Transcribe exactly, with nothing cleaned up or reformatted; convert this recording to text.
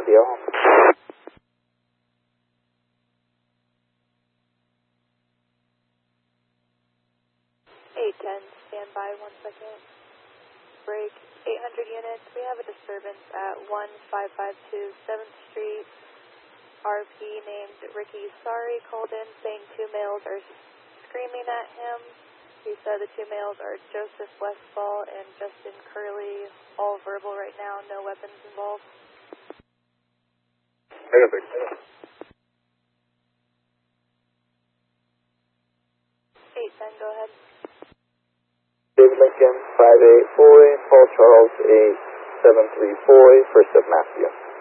Buenos días. eight ten, stand by one second. Break, eight hundred units. We have a disturbance at one five five two seventh Street. R P named Ricky Sorry called in saying two males are screaming at him. He said the two males are Joseph Westfall and Justin Curley, all verbal right now, no weapons involved. Perfect. eight ten, go ahead. Big Lincoln five eight four, Paul Charles eight seven three four, First of Matthew.